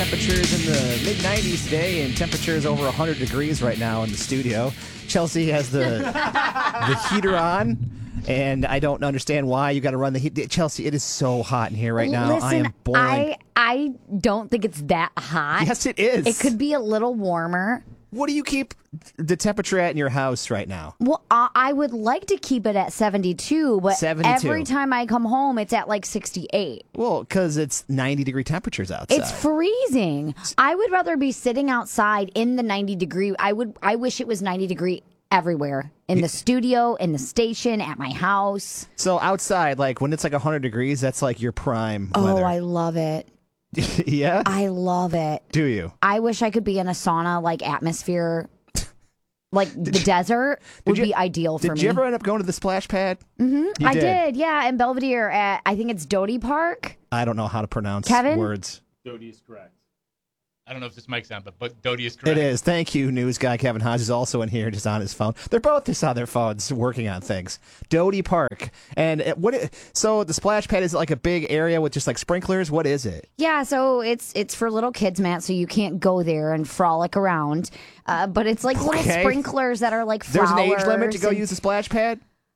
Temperatures in the mid-90s today, and temperatures over 100 degrees right now in the studio. Chelsea has the heater on, and I don't understand why you got to run the heat. Chelsea, it is so hot in here right now. Listen, I am boiling. I don't think it's that hot. Yes, it is. It could be a little warmer. What do you keep the temperature at in your house right now? Well, I would like to keep it at 72, but 72. every time I come home, it's at like 68. Well, because it's 90-degree temperatures outside. It's freezing. I would rather be sitting outside in the 90-degree. I wish it was 90-degree everywhere. In the studio, in the station, at my house. So outside, like when it's like 100 degrees, that's like your prime weather. Oh, I love it. Yeah? I love it. Do you? I wish I could be in a sauna like atmosphere. Like the desert would be ideal for me. Did you ever end up going to the splash pad? Mm-hmm. I did, yeah, in Belvedere at, I think it's Doty Park. I don't know how to pronounce Kevin? words. Doty is correct. I don't know if this mic's on, but Doty is correct. It is. Thank you, news guy Kevin Hodge is also in here, just on his phone. They're both just on their phones working on things. Doty Park. And so the splash pad is like a big area with just like sprinklers. What is it? Yeah, so it's for little kids, Matt, so you can't go there and frolic around. But it's like little sprinklers that are like flowers. There's an age limit to go use the splash pad?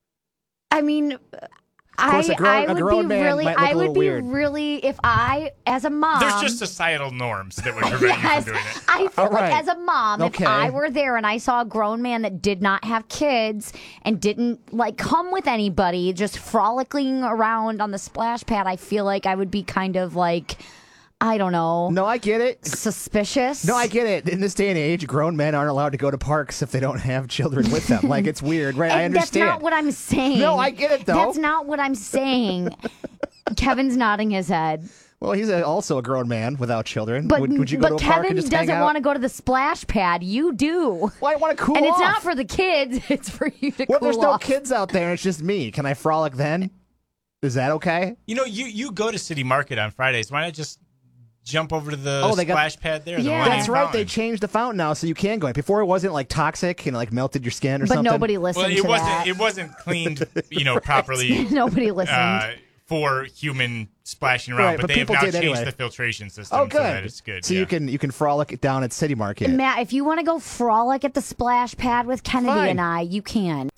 I mean, course, I a grown man might look a little weird. really, if I, as a mom... There's just societal norms that would prevent you from doing it. I feel like as a mom, Okay. if I were there and I saw a grown man that did not have kids and didn't like come with anybody, just frolicking around on the splash pad, I feel like I would be kind of like... I don't know. No, I get it. Suspicious? No, I get it. In this day and age, grown men aren't allowed to go to parks if they don't have children with them. Like, it's weird, right? I understand. That's not what I'm saying. No, I get it, though. That's not what I'm saying. Kevin's nodding his head. Well, he's also a grown man without children. But, would you go to a park Kevin and just hang doesn't out? want to go to the splash pad. You do. Well, I want to cool and off. it's not for the kids. It's for you to What if cool there's no off. kids out there and it's just me? Can I frolic then? Is that okay? You know, you go to City Market on Fridays. Why not just jump over to the they splash pad there? Yeah. That's right. They changed the fountain now, so you can go. Before it wasn't like toxic and like melted your skin or But something. nobody listened to that. It wasn't cleaned, properly. Nobody listened. For human splashing around, Right, but but they have people now did changed anyway. the filtration system. Oh, good. So that is good. So yeah. you can frolic down at City Market. Matt, if you want to go frolic at the splash pad with Kennedy Fine. and I, you can.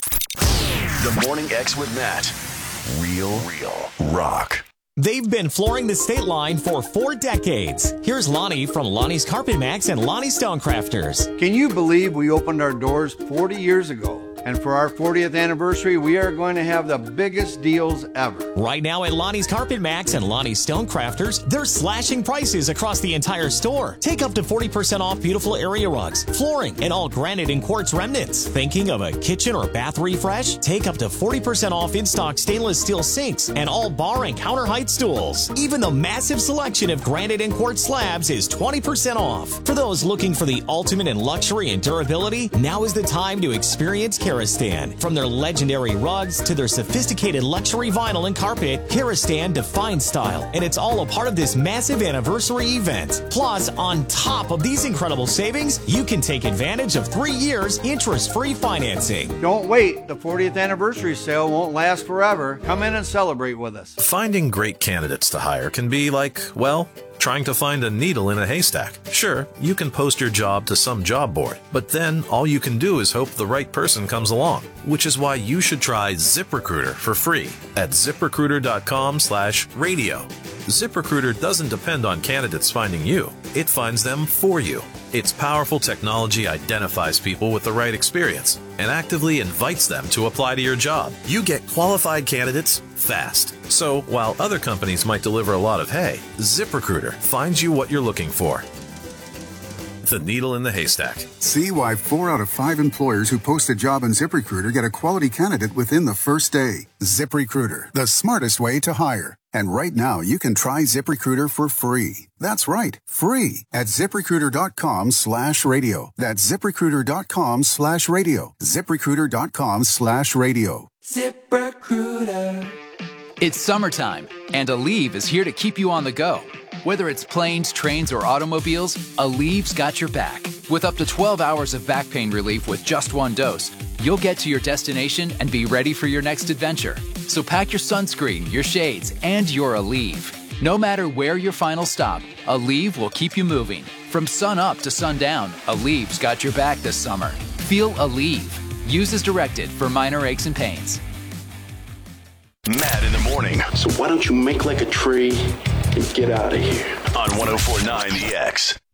The Morning X with Matt. Real rock. They've been flooring the state line for 4 decades. Here's Lonnie from Lonnie's Carpet Max and Lonnie Stonecrafters. Can you believe we opened our doors 40 years ago? And for our 40th anniversary, we are going to have the biggest deals ever. Right now at Lonnie's Carpet Max and Lonnie's Stonecrafters, they're slashing prices across the entire store. Take up to 40% off beautiful area rugs, flooring, and all granite and quartz remnants. Thinking of a kitchen or bath refresh? Take up to 40% off in-stock stainless steel sinks and all bar and counter height stools. Even the massive selection of granite and quartz slabs is 20% off. For those looking for the ultimate in luxury and durability, now is the time to experience Karastan. From their legendary rugs to their sophisticated luxury vinyl and carpet, Karastan defines style, and it's all a part of this massive anniversary event. Plus, on top of these incredible savings, you can take advantage of 3 years interest-free financing. Don't wait. The 40th anniversary sale won't last forever. Come in and celebrate with us. Finding great candidates to hire can be like, well, trying to find a needle in a haystack. Sure, you can post your job to some job board, but then all you can do is hope the right person comes along, which is why you should try ZipRecruiter for free at ZipRecruiter.com/radio. ZipRecruiter doesn't depend on candidates finding you. It finds them for you. Its powerful technology identifies people with the right experience and actively invites them to apply to your job. You get qualified candidates fast. So while other companies might deliver a lot of hay, ZipRecruiter finds you what you're looking for. The needle in the haystack. See why 4 out of 5 employers who post a job on ZipRecruiter get a quality candidate within the first day. ZipRecruiter, the smartest way to hire. And right now, you can try ZipRecruiter for free. That's right, free at ZipRecruiter.com/radio. That's ZipRecruiter.com/radio. ZipRecruiter.com/radio. ZipRecruiter. It's summertime, and Aleve is here to keep you on the go. Whether it's planes, trains, or automobiles, Aleve's got your back. With up to 12 hours of back pain relief with just 1 dose, you'll get to your destination and be ready for your next adventure. So pack your sunscreen, your shades, and your Aleve. No matter where your final stop, Aleve will keep you moving. From sun up to sundown, Aleve's got your back this summer. Feel Aleve. Use as directed for minor aches and pains. Matt in the morning. So why don't you make like a tree and get out of here? On 104.9 The X.